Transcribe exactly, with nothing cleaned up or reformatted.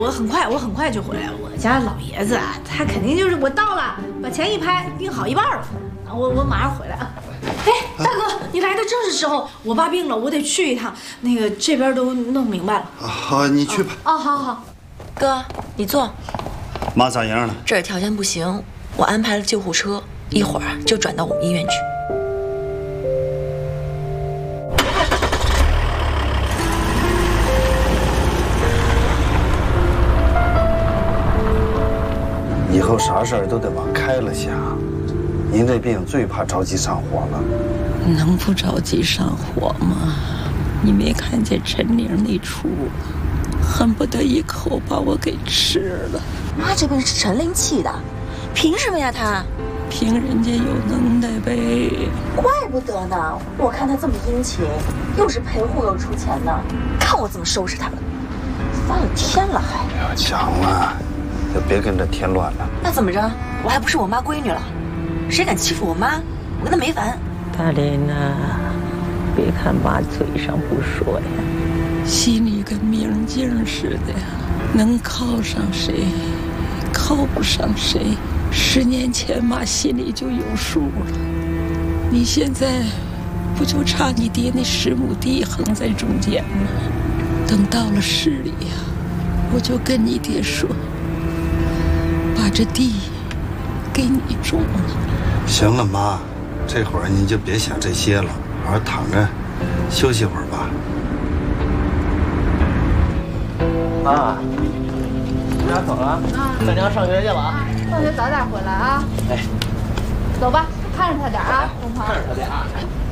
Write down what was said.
我很快，我很快就回来。我家老爷子啊，他肯定就是我到了，把钱一拍，定好一半了。我我马上回来啊。哎，大哥，你来的正是时候。我爸病了，我得去一趟。那个这边都弄明白了。 好，你去吧。 哦，好好。 哥，你坐。 妈咋样了？ 这儿条件不行，我安排了救护车，一会儿就转到我们医院去。 以后啥事儿都得往开了想。您这病最怕着急上火了。 能不着急上火吗？你没看见陈玲那出，恨不得一口把我给吃了。 妈这病是陈玲气的，凭什么呀她？ 凭人家有能耐呗。 怪不得呢，我看她这么殷勤，又是陪护又出钱呢，看我怎么收拾她了。翻了天了还！ 哎呀，强了。 就别跟着添乱了。 那怎么着？我还不是我妈闺女了？谁敢欺负我妈，我跟他没完。 大林呐，别看妈嘴上不说呀，心里跟明镜似的，能靠上谁，靠不上谁。十年前妈心里就有数了。你现在不就差你爹那十亩地横在中间吗？等到了市里呀，我就跟你爹说。 把这地给你种了。 行了，妈，这会儿您就别想这些了，好好躺着休息会儿吧。 妈，你俩走了啊？咱娘上学去了啊。 放学早点回来啊。 哎， 走吧，看着他点啊，东鹏。 看着他点啊。